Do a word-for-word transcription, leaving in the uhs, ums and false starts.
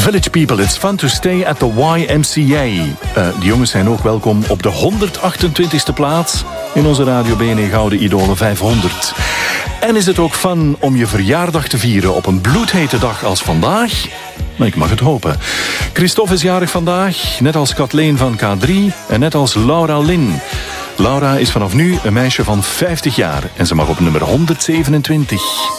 Village People, it's fun to stay at the Y M C A. Uh, de jongens zijn ook welkom op de honderdachtentwintigste plaats in onze Radio B N E Gouden Idolen vijfhonderd. En is het ook fun om je verjaardag te vieren op een bloedhete dag als vandaag? Maar ik mag het hopen. Christophe is jarig vandaag, net als Kathleen van K drie en net als Laura Lin. Laura is vanaf nu een meisje van vijftig jaar en ze mag op nummer honderdzevenentwintig.